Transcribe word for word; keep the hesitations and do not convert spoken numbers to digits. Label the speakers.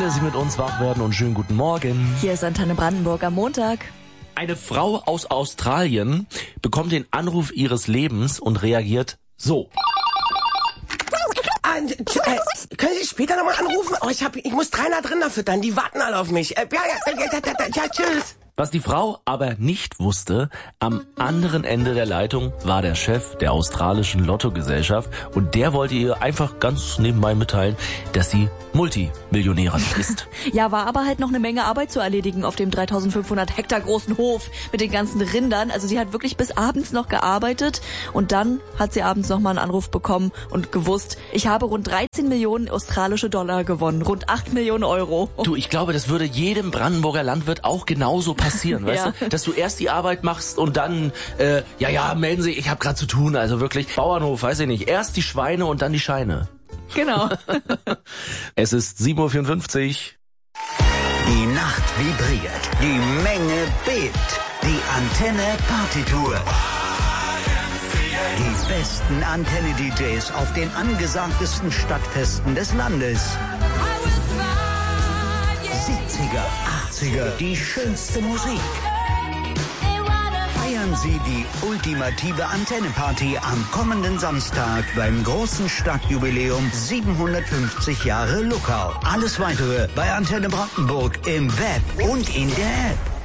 Speaker 1: Ehe Sie mit uns wach werden und schönen guten Morgen.
Speaker 2: Hier ist Antenne Brandenburg am Montag.
Speaker 1: Eine Frau aus Australien bekommt den Anruf ihres Lebens und reagiert so.
Speaker 3: Ah, äh, können Sie später nochmal anrufen? Oh, ich, hab, ich muss dreihundert Rinder füttern, die warten alle auf mich. Äh, ja, ja, ja, ja, ja, ja, tschüss.
Speaker 1: Was die Frau aber nicht wusste, am anderen Ende der Leitung war der Chef der australischen Lottogesellschaft und der wollte ihr einfach ganz nebenbei mitteilen, dass sie Multimillionärin ist.
Speaker 2: Ja, war aber halt noch eine Menge Arbeit zu erledigen auf dem dreitausendfünfhundert Hektar großen Hof mit den ganzen Rindern. Also sie hat wirklich bis abends noch gearbeitet und dann hat sie abends noch mal einen Anruf bekommen und gewusst, ich habe rund dreizehn Millionen australische Dollar gewonnen, rund acht Millionen Euro.
Speaker 1: Du, ich glaube, das würde jedem Brandenburger Landwirt auch genauso passieren, weißt
Speaker 2: Ja.
Speaker 1: du? Dass du erst die Arbeit machst und dann, äh, ja, ja, melden Sie, ich habe gerade zu tun, also wirklich, Bauernhof, weiß ich nicht, erst die Schweine und dann die Scheine.
Speaker 2: Genau.
Speaker 1: Es ist sieben Uhr vierundfünfzig.
Speaker 4: Die Nacht vibriert, die Menge bebt, die Antenne Partytour. Die besten Antenne-D Js auf den angesagtesten Stadtfesten des Landes. siebziger, achtziger, die schönste Musik. Feiern Sie die ultimative Antenne-Party am kommenden Samstag beim großen Stadtjubiläum siebenhundertfünfzig Jahre Luckau. Alles weitere bei Antenne Brandenburg im Web und in der App.